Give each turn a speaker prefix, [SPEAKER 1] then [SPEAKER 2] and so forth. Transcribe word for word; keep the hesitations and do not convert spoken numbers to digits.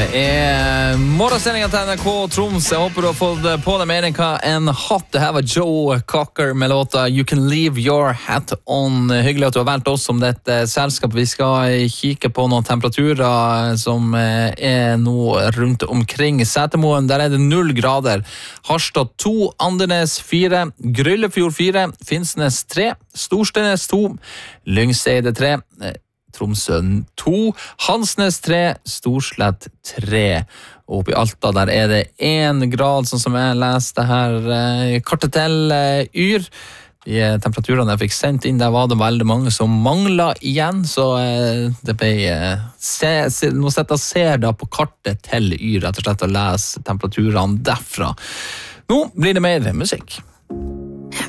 [SPEAKER 1] er morgensendingen til N R K Troms. Jeg håper du har fått på deg mer enn hva en hatt. Det her var Joe Cocker med låta You Can Leave Your Hat On. Hyggelig at du har valgt oss som dette selskap. Vi skal kikke på noen temperaturer som er nå rundt omkring Setermoen. Der er det null grader. Harstad to, Andenes fire, Gryllefjord fire, Finnsnes tre, Storstenes to, Lyngseide tre, Tromsø to, Hansnes tre, Storslett tre. Og oppe i Alta der er det en grad, sånn som jeg leste her. Kartet til Yr. De temperaturene jeg fikk sendt inn, der var det veldig mange som manglet igjen, så det ble... Se, se, nå setter jeg ser da på kartet til Yr, rett og slett, og leser temperaturene derfra. Nå blir det mer musikk.